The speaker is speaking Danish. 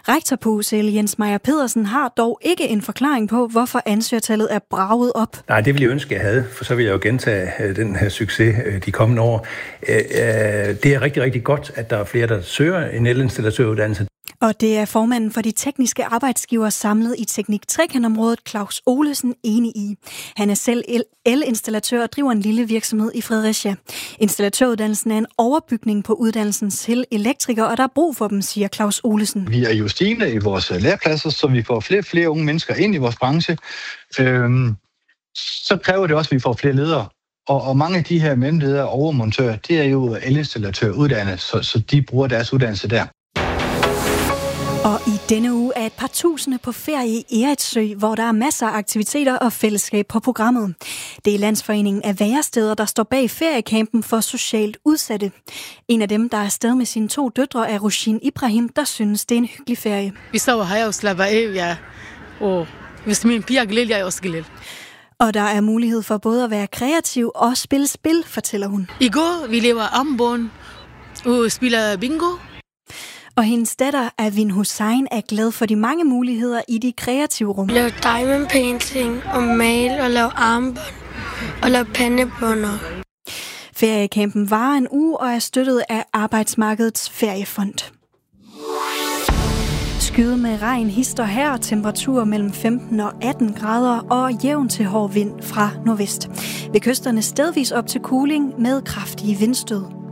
Rektor på UCL Jens Meyer Pedersen har dog ikke en forklaring på, hvorfor ansøgertallet er braget op. Nej, det ville jeg ønske, jeg havde, for så vil jeg jo gentage den her succes de kommende år. Det er rigtig, rigtig godt, at der er flere, der søger en elinstallatøruddannelse. Og det er formanden for de tekniske arbejdsgivere samlet i Teknik-Trekantområdet, Claus Olesen, enig i. Han er selv elinstallatør og driver en lille virksomhed i Fredericia. Installatøruddannelsen er en overbygning på uddannelsen til elektriker, og der er brug for dem, siger Claus Olesen. Vi er jo stigende i vores lærepladser, så vi får flere unge mennesker ind i vores branche. Så kræver det også, at vi får flere ledere. Og mange af de her mellemledere og overmontører, det er jo elinstallatøruddannet, så de bruger deres uddannelse der. Og i denne uge er et par tusinde på ferie i Eritsø, hvor der er masser af aktiviteter og fællesskab på programmet. Det er Landsforeningen af Væresteder, der står bag feriecampen for socialt udsatte. En af dem, der er afsted med sine 2 døtre, er Rushin Ibrahim, der synes, det er en hyggelig ferie. Vi sover her og slapper af, ja. Og hvis min piger glæder, jeg også glæder. Og der er mulighed for både at være kreativ og spille spil, fortæller hun. I går, vi lever armbånd og spiller bingo. Og hendes datter, Avin Hussein, er glad for de mange muligheder i de kreative rum. Lave diamond painting og male og lave armbånd og lave pandebånder. Feriecampen varer en uge og er støttet af Arbejdsmarkedets Feriefond. Skyde med regn hister her, temperaturer mellem 15 og 18 grader og jævn til hård vind fra nordvest. Ved kysterne stedvis op til kuling med kraftige vindstød.